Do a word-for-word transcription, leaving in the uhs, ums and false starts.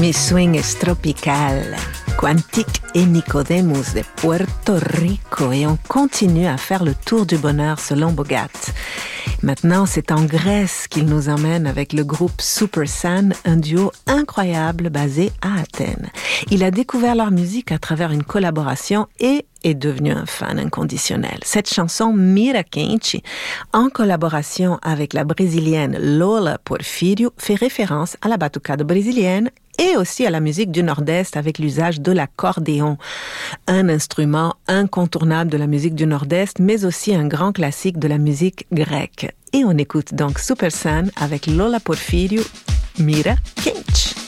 Mi swing es tropical. Quantique et Nicodemus de Puerto Rico et on continue à faire le tour du bonheur selon Bogat. Maintenant, c'est en Grèce qu'il nous emmène avec le groupe Supersan, un duo incroyable basé à Athènes. Il a découvert leur musique à travers une collaboration et est devenu un fan inconditionnel. Cette chanson Mira Quente, en collaboration avec la brésilienne Lola Porfírio, fait référence à la batucada brésilienne et aussi à la musique du Nord-Est avec l'usage de l'accordéon, un instrument incontournable de la musique du Nord-Est, mais aussi un grand classique de la musique grecque. Et on écoute donc Supersan avec Lola Porfírio, Mira Quente.